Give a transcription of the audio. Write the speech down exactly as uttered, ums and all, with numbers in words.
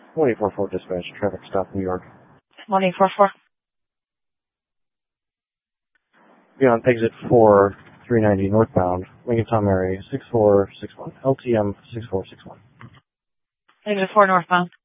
one eight four four dispatch, traffic stop, New York. one eight four four. Beyond exit four, three ninety northbound, Lincoln Tom area, six four six one, L T M six four six one. Exit four northbound.